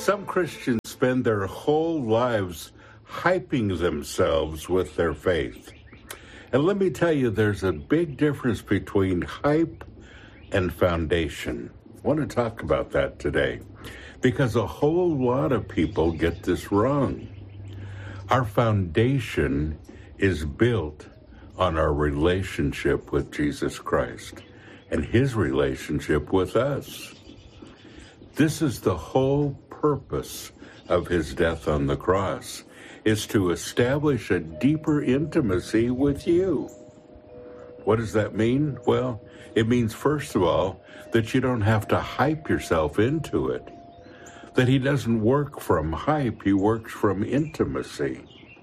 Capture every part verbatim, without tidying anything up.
Some Christians spend their whole lives hyping themselves with their faith. And let me tell you, there's a big difference between hype and foundation. I want to talk about that today because a whole lot of people get this wrong. Our foundation is built on our relationship with Jesus Christ and his relationship with us. This is the whole purpose of his death on the cross, is to establish a deeper intimacy with you. What does that mean? Well, it means, first of all, that you don't have to hype yourself into it. That he doesn't work from hype, he works from intimacy.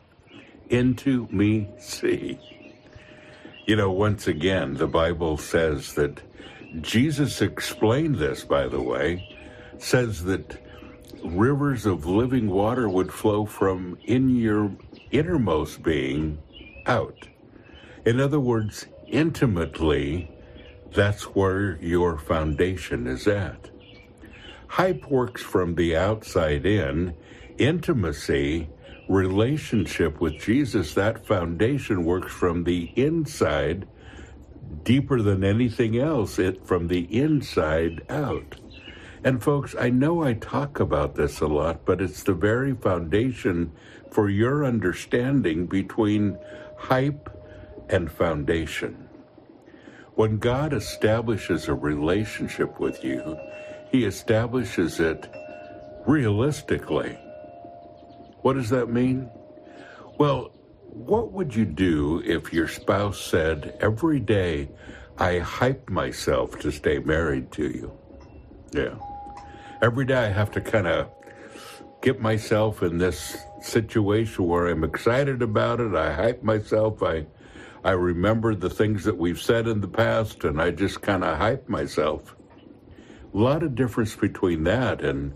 Into me see. You know, once again, the Bible says that Jesus explained this, by the way, says that rivers of living water would flow from in your innermost being out. In other words, intimately, that's where your foundation is at. Hype works from the outside in. Intimacy, relationship with Jesus, that foundation works from the inside, deeper than anything else, it from the inside out. And folks, I know I talk about this a lot, but it's the very foundation for your understanding between hype and foundation. When God establishes a relationship with you, he establishes it realistically. What does that mean? Well, what would you do if your spouse said, every day I hype myself to stay married to you? Yeah. Every day I have to kind of get myself in this situation where I'm excited about it. I hype myself. I I remember the things that we've said in the past, and I just kind of hype myself. A lot of difference between that and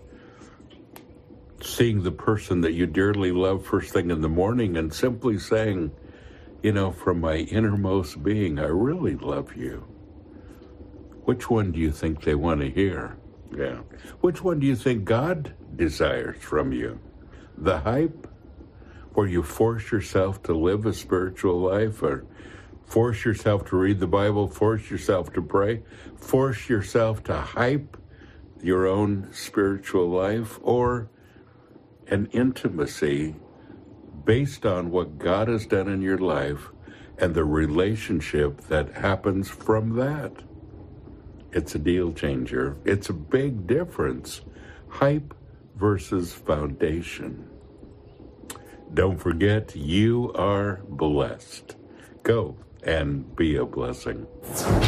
seeing the person that you dearly love first thing in the morning and simply saying, you know, from my innermost being, I really love you. Which one do you think they want to hear? Yeah. Which one do you think God desires from you? The hype, where you force yourself to live a spiritual life, or force yourself to read the Bible, force yourself to pray, force yourself to hype your own spiritual life, or an intimacy based on what God has done in your life and the relationship that happens from that? It's a deal changer. It's a big difference. Hype versus foundation. Don't forget, you are blessed. Go and be a blessing.